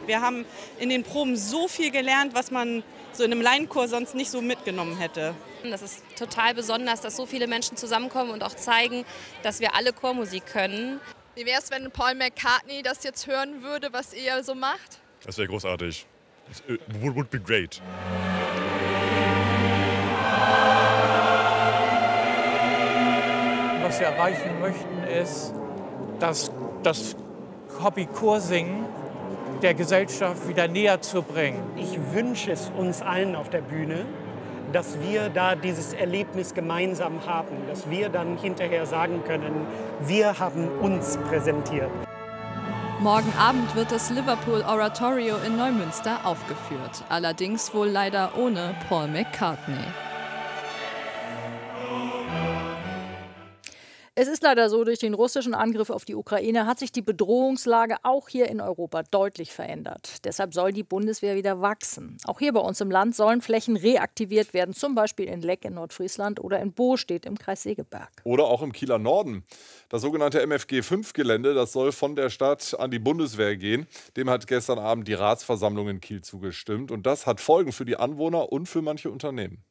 Wir haben in den Proben so viel gelernt, was man so in einem Laienchor sonst nicht so mitgenommen hätte. Das ist total besonders, dass so viele Menschen zusammenkommen und auch zeigen, dass wir alle Chormusik können. Wie wäre es, wenn Paul McCartney das jetzt hören würde, was ihr so macht? Das wäre großartig. It would be great. Was wir erreichen möchten, ist, dass das Hobby Chorsingen der Gesellschaft wieder näher zu bringen. Ich wünsche es uns allen auf der Bühne, dass wir da dieses Erlebnis gemeinsam haben, dass wir dann hinterher sagen können, wir haben uns präsentiert. Morgen Abend wird das Liverpool Oratorio in Neumünster aufgeführt, allerdings wohl leider ohne Paul McCartney. Es ist leider so, durch den russischen Angriff auf die Ukraine hat sich die Bedrohungslage auch hier in Europa deutlich verändert. Deshalb soll die Bundeswehr wieder wachsen. Auch hier bei uns im Land sollen Flächen reaktiviert werden, zum Beispiel in Leck in Nordfriesland oder in Bostedt im Kreis Segeberg. Oder auch im Kieler Norden. Das sogenannte MFG-5-Gelände, das soll von der Stadt an die Bundeswehr gehen. Dem hat gestern Abend die Ratsversammlung in Kiel zugestimmt. Und das hat Folgen für die Anwohner und für manche Unternehmen.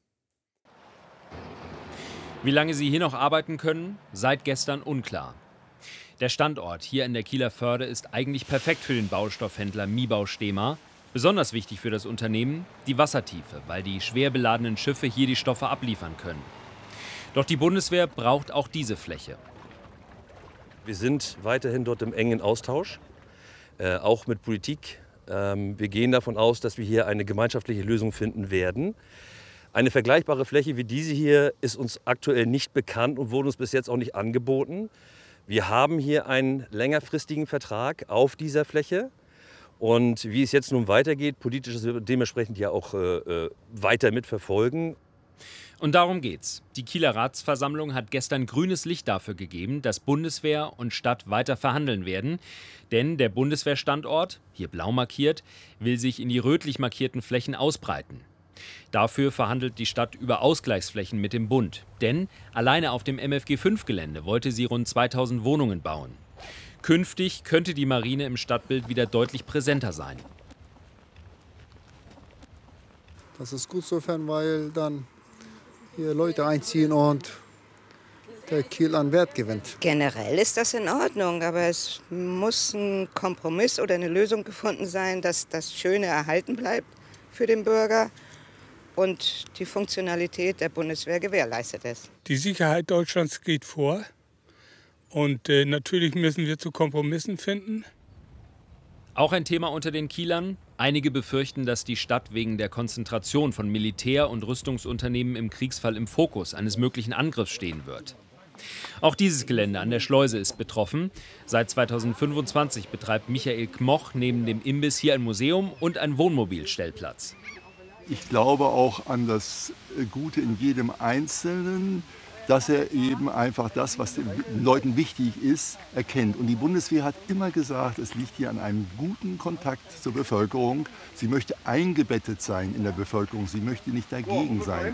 Wie lange sie hier noch arbeiten können, seit gestern unklar. Der Standort hier in der Kieler Förde ist eigentlich perfekt für den Baustoffhändler Mibau Stema. Besonders wichtig für das Unternehmen die Wassertiefe, weil die schwer beladenen Schiffe hier die Stoffe abliefern können. Doch die Bundeswehr braucht auch diese Fläche. Wir sind weiterhin dort im engen Austausch, auch mit Politik. Wir gehen davon aus, dass wir hier eine gemeinschaftliche Lösung finden werden. Eine vergleichbare Fläche wie diese hier ist uns aktuell nicht bekannt und wurde uns bis jetzt auch nicht angeboten. Wir haben hier einen längerfristigen Vertrag auf dieser Fläche. Und wie es jetzt nun weitergeht, politisch ist wir dementsprechend ja auch weiter mitverfolgen. Und darum geht's. Die Kieler Ratsversammlung hat gestern grünes Licht dafür gegeben, dass Bundeswehr und Stadt weiter verhandeln werden. Denn der Bundeswehrstandort, hier blau markiert, will sich in die rötlich markierten Flächen ausbreiten. Dafür verhandelt die Stadt über Ausgleichsflächen mit dem Bund. Denn alleine auf dem MFG-5-Gelände wollte sie rund 2000 Wohnungen bauen. Künftig könnte die Marine im Stadtbild wieder deutlich präsenter sein. Das ist gut sofern, weil dann hier Leute einziehen und der Kiel an Wert gewinnt. Generell ist das in Ordnung, aber es muss ein Kompromiss oder eine Lösung gefunden sein, dass das Schöne erhalten bleibt für den Bürger und die Funktionalität der Bundeswehr gewährleistet ist. Die Sicherheit Deutschlands geht vor und natürlich müssen wir zu Kompromissen finden. Auch ein Thema unter den Kielern. Einige befürchten, dass die Stadt wegen der Konzentration von Militär- und Rüstungsunternehmen im Kriegsfall im Fokus eines möglichen Angriffs stehen wird. Auch dieses Gelände an der Schleuse ist betroffen. Seit 2025 betreibt Michael Kmoch neben dem Imbiss hier ein Museum und einen Wohnmobilstellplatz. Ich glaube auch an das Gute in jedem Einzelnen, dass er eben einfach das, was den Leuten wichtig ist, erkennt. Und die Bundeswehr hat immer gesagt, es liegt hier an einem guten Kontakt zur Bevölkerung. Sie möchte eingebettet sein in der Bevölkerung, sie möchte nicht dagegen sein.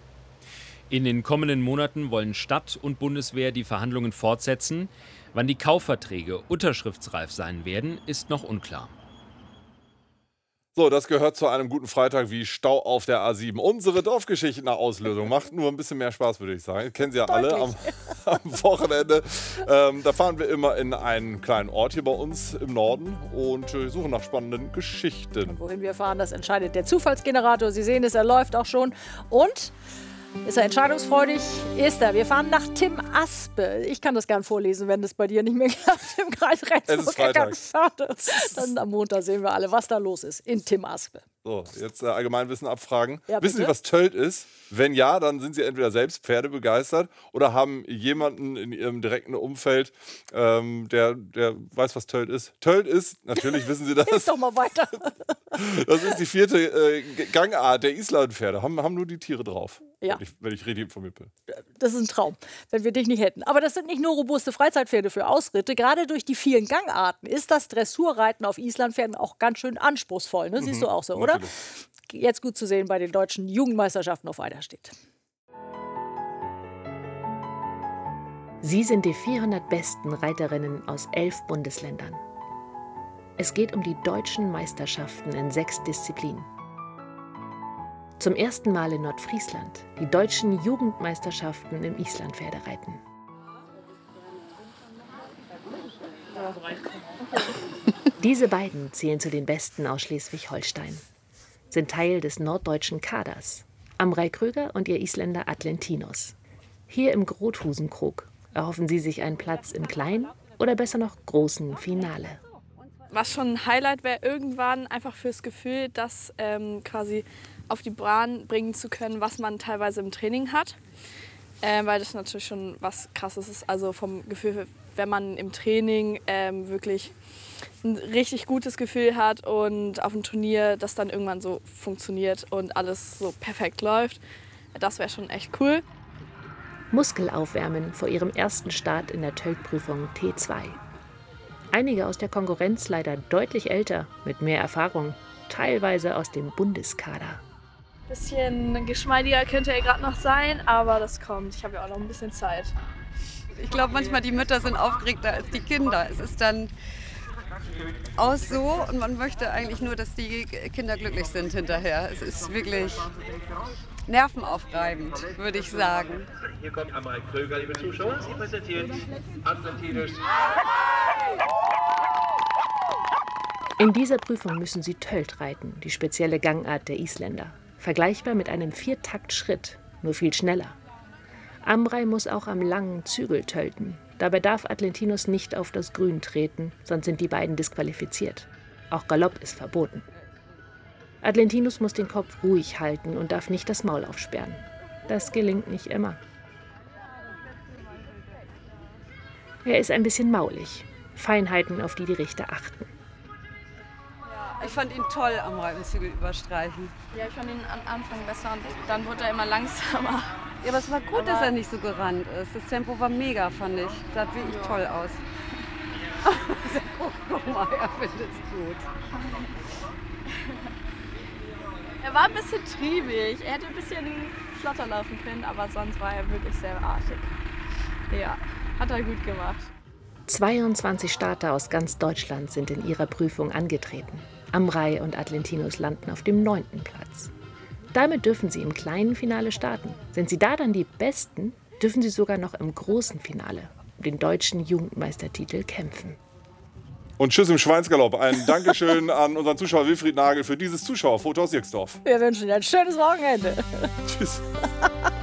In den kommenden Monaten wollen Stadt und Bundeswehr die Verhandlungen fortsetzen. Wann die Kaufverträge unterschriftsreif sein werden, ist noch unklar. So, das gehört zu einem guten Freitag wie Stau auf der A7. Unsere Dorfgeschichten-Auslösung macht nur ein bisschen mehr Spaß, würde ich sagen. Kennen Sie ja alle am Wochenende. Da fahren wir immer in einen kleinen Ort hier bei uns im Norden und suchen nach spannenden Geschichten. Und wohin wir fahren, das entscheidet der Zufallsgenerator. Sie sehen es, er läuft auch schon. Und ist er entscheidungsfreudig? Ist er. Wir fahren nach Tim Aspe. Ich kann das gern vorlesen, wenn das bei dir nicht mehr klappt. Im Kreis Rendsburg. Dann am Montag sehen wir alle, was da los ist in Tim Aspe. So, jetzt Allgemeinwissen abfragen. Ja, wissen Sie, was Tölt ist? Wenn ja, dann sind Sie entweder selbst Pferde begeistert oder haben jemanden in Ihrem direkten Umfeld, der weiß, was Tölt ist. Tölt ist, natürlich wissen Sie das. Hilf doch mal weiter. Das ist die 4. Gangart der Islandpferde. Haben nur die Tiere drauf. Ja. Wenn ich richtig informiert bin. Das ist ein Traum, wenn wir dich nicht hätten. Aber das sind nicht nur robuste Freizeitpferde für Ausritte. Gerade durch die vielen Gangarten ist das Dressurreiten auf Islandpferden auch ganz schön anspruchsvoll. Ne? Siehst du auch so, oder? Jetzt gut zu sehen bei den deutschen Jugendmeisterschaften auf Eiderstedt. Sie sind die 400 besten Reiterinnen aus 11 Bundesländern. Es geht um die deutschen Meisterschaften in 6 Disziplinen. Zum ersten Mal in Nordfriesland die deutschen Jugendmeisterschaften im Islandpferdereiten. Diese beiden zählen zu den Besten aus Schleswig-Holstein, sind Teil des norddeutschen Kaders. Amrei Kröger und ihr Isländer Atlentinus. Hier im Grothusenkrog erhoffen sie sich einen Platz im kleinen oder besser noch großen Finale. Was schon ein Highlight wäre, irgendwann einfach fürs Gefühl, das quasi auf die Bahn bringen zu können, was man teilweise im Training hat. Weil das natürlich schon was Krasses ist. Also vom Gefühl, wenn man im Training wirklich ein richtig gutes Gefühl hat und auf dem Turnier das dann irgendwann so funktioniert und alles so perfekt läuft. Das wäre schon echt cool. Muskelaufwärmen vor ihrem ersten Start in der Töltprüfung T2. Einige aus der Konkurrenz leider deutlich älter, mit mehr Erfahrung, teilweise aus dem Bundeskader. Bisschen geschmeidiger könnte er gerade noch sein, aber das kommt. Ich habe ja auch noch ein bisschen Zeit. Ich glaube, manchmal die Mütter sind aufgeregter als die Kinder. Es ist dann auch so und man möchte eigentlich nur, dass die Kinder glücklich sind hinterher. Es ist wirklich nervenaufreibend, würde ich sagen. Hier kommt Amrei Kröger, liebe Zuschauer. Sie präsentiert Atlentinus. In dieser Prüfung müssen sie Tölt reiten, die spezielle Gangart der Isländer. Vergleichbar mit einem 4-Takt-Schritt, nur viel schneller. Amrei muss auch am langen Zügel tölten. Dabei darf Atlentinus nicht auf das Grün treten, sonst sind die beiden disqualifiziert. Auch Galopp ist verboten. Atlentinus muss den Kopf ruhig halten und darf nicht das Maul aufsperren. Das gelingt nicht immer. Er ist ein bisschen maulig. Feinheiten, auf die die Richter achten. Ich fand ihn toll am Reitenzügel überstreichen. Ja, ich fand ihn am Anfang besser und dann wurde er immer langsamer. Ja, aber es war gut, dass er nicht so gerannt ist. Das Tempo war mega, fand ich. Sah wirklich toll aus. Guck mal, er findet es gut. Er war ein bisschen triebig. Er hätte ein bisschen flotter laufen können, aber sonst war er wirklich sehr artig. Ja, hat er gut gemacht. 22 Starter aus ganz Deutschland sind in ihrer Prüfung angetreten. Amrei und Atlentinus landen auf dem 9. Platz. Damit dürfen sie im kleinen Finale starten. Sind sie da dann die Besten, dürfen sie sogar noch im großen Finale um den deutschen Jugendmeistertitel kämpfen. Und tschüss im Schweinsgalopp. Ein Dankeschön an unseren Zuschauer Wilfried Nagel für dieses Zuschauerfoto aus Jixdorf. Wir wünschen Ihnen ein schönes Wochenende. Tschüss.